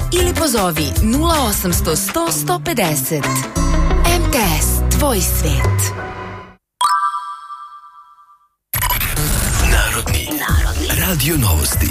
ili pozovi 0800 100 150. MTS, tvoj svet. Narodni radio novosti.